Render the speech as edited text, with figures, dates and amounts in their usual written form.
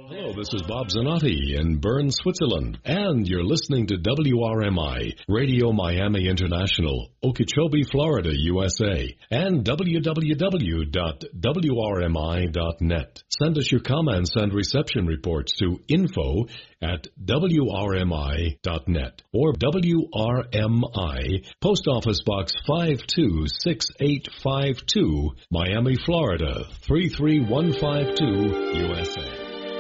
Hello, this is Bob Zanotti in Bern, Switzerland, and you're listening to WRMI, Radio Miami International, Okeechobee, Florida, USA, and www.wrmi.net. Send us your comments and reception reports to info@wrmi.net or WRMI, Post Office Box 526852, Miami, Florida, 33152, USA.